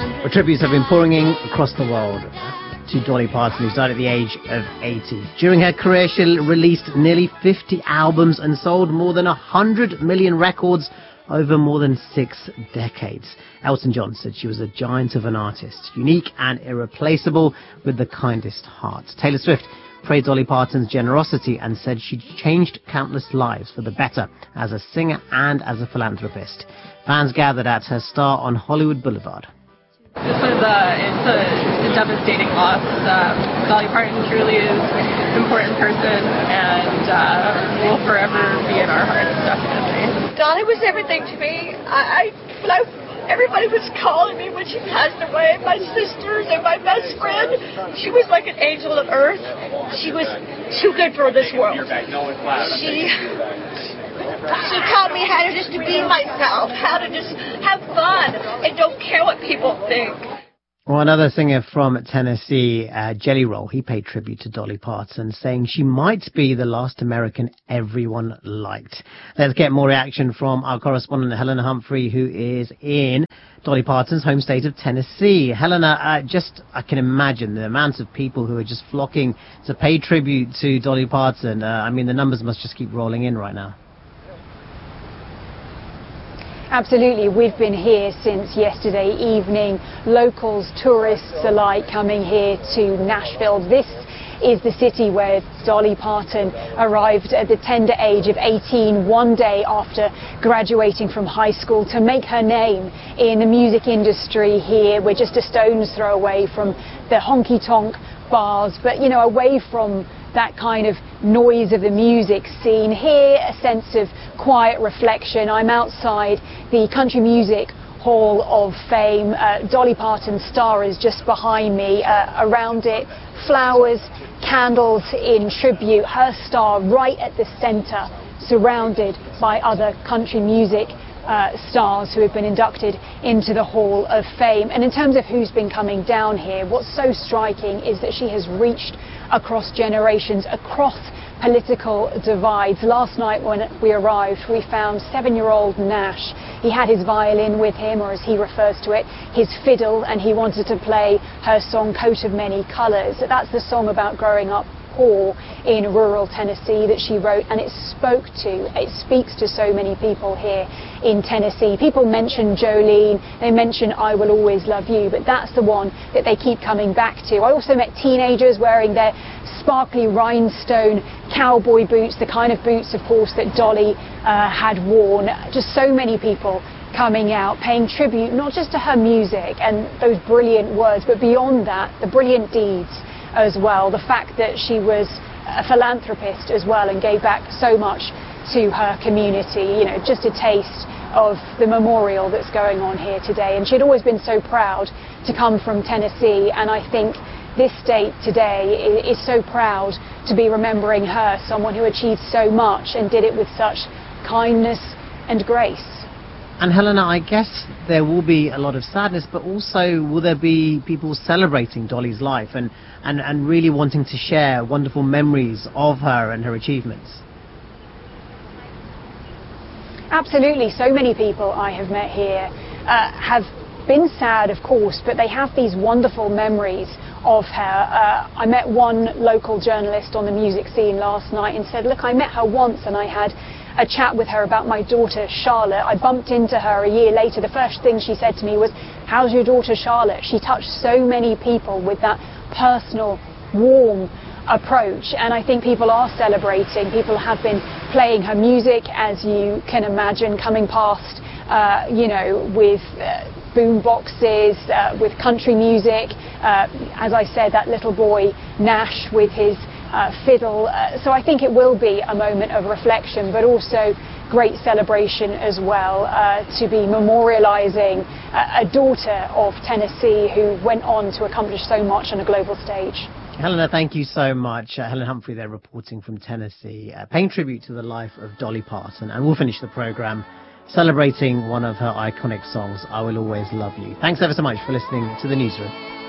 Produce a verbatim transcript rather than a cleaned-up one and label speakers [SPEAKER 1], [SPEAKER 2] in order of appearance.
[SPEAKER 1] Well, tributes have been pouring in across the world to Dolly Parton, who died at the age of eighty. During her career, she released nearly fifty albums and sold more than one hundred million records over more than six decades. Elton John said she was a giant of an artist, unique and irreplaceable, with the kindest heart. Taylor Swift praised Dolly Parton's generosity and said she'd changed countless lives for the better as a singer and as a philanthropist. Fans gathered at her Star on Hollywood Boulevard.
[SPEAKER 2] This was a, it's a, it's a devastating loss. Um, Dolly Parton truly is an important person and uh, will forever be in our hearts, definitely.
[SPEAKER 3] Dolly was everything to me. I, I, when I everybody was calling me when she passed away, my sisters and my best friend. She was like an angel of earth. She was too good for this world. She, she taught me how to just to be myself, how to just have fun and don't care what people think.
[SPEAKER 1] Well, another singer from Tennessee, uh, Jelly Roll, he paid tribute to Dolly Parton, saying she might be the last American everyone liked. Let's get more reaction from our correspondent, Helena Humphrey, who is in Dolly Parton's home state of Tennessee. Helena, uh, just, I can imagine the amount of people who are just flocking to pay tribute to Dolly Parton. Uh, I mean, the numbers must just keep rolling in right now.
[SPEAKER 4] Absolutely. We've been here since yesterday evening. Locals, tourists alike coming here to Nashville. This is the city where Dolly Parton arrived at the tender age of eighteen, one day after graduating from high school, to make her name in the music industry here. We're just a stone's throw away from the honky-tonk bars, but, you know, away from that kind of noise of the music scene. Here, a sense of quiet reflection. I'm outside the Country Music Hall of Fame. Uh, Dolly Parton's star is just behind me. Uh, around it, flowers, candles in tribute. Her star right at the center, surrounded by other country music Uh, stars who have been inducted into the Hall of Fame. And in terms of who's been coming down here, what's so striking is that she has reached across generations, across political divides. Last night when we arrived, we found seven-year-old Nash. He had his violin with him, or as he refers to it, his fiddle, and he wanted to play her song Coat of Many Colors. That's the song about growing up poor in rural Tennessee that she wrote, and it spoke to, it speaks to so many people here in Tennessee. People mention Jolene, they mention I Will Always Love You, but that's the one that they keep coming back to. I also met teenagers wearing their sparkly rhinestone cowboy boots, the kind of boots, of course, that Dolly uh, had worn. Just so many people coming out, paying tribute not just to her music and those brilliant words, but beyond that, the brilliant deeds as well. The fact that she was a philanthropist as well and gave back so much to her community. You know, just a taste of the memorial that's going on here today. And she'd always been so proud to come from Tennessee, and I think this state today is so proud to be remembering her, someone who achieved so much and did it with such kindness and grace.
[SPEAKER 1] And Helena, I guess there will be a lot of sadness, but also will there be people celebrating Dolly's life and, and, and really wanting to share wonderful memories of her and her achievements?
[SPEAKER 4] Absolutely. So many people I have met here uh, have been sad, of course, but they have these wonderful memories of her. Uh, I met one local journalist on the music scene last night and said, look, I met her once and I had a chat with her about my daughter Charlotte. I bumped into her a year later. The first thing she said to me was, how's your daughter Charlotte? She touched so many people with that personal, warm approach, and I think people are celebrating. People have been playing her music, as you can imagine, coming past uh, you know, with uh, boom boxes, uh, with country music, uh, as I said, that little boy Nash with his Uh, fiddle. Uh, so I think it will be a moment of reflection, but also great celebration as well, uh, to be memorializing uh, a daughter of Tennessee who went on to accomplish so much on a global stage.
[SPEAKER 1] Helena, thank you so much. Uh, Helen Humphrey there reporting from Tennessee, uh, paying tribute to the life of Dolly Parton. And we'll finish the programme celebrating one of her iconic songs, I Will Always Love You. Thanks ever so much for listening to The Newsroom.